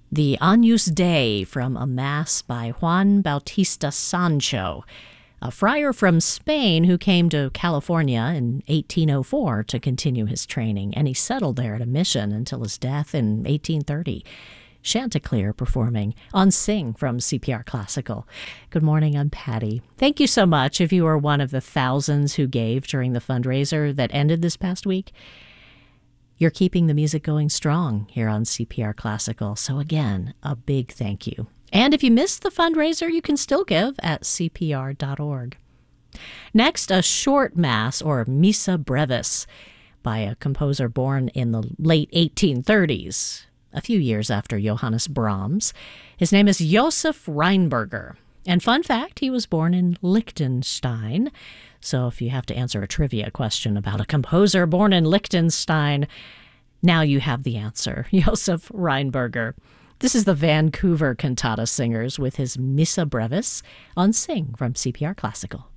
The Agnus Dei from a Mass by Juan Bautista Sancho, a friar from Spain who came to California in 1804 to continue his training, and he settled there at a mission until his death in 1830. Chanticleer performing on Sing from CPR Classical. Good morning, I'm Patty. Thank you so much if you are one of the thousands who gave during the fundraiser that ended this past week. You're keeping the music going strong here on CPR Classical. So again, a big thank you. And if you missed the fundraiser, you can still give at cpr.org. Next, a short mass, or Missa Brevis, by a composer born in the late 1830s, a few years after Johannes Brahms. His name is Josef Rheinberger. And fun fact, he was born in Liechtenstein. So if you have to answer a trivia question about a composer born in Liechtenstein, now you have the answer. Josef Rheinberger. This is the Vancouver Cantata Singers with his Missa Brevis on Sing from CPR Classical.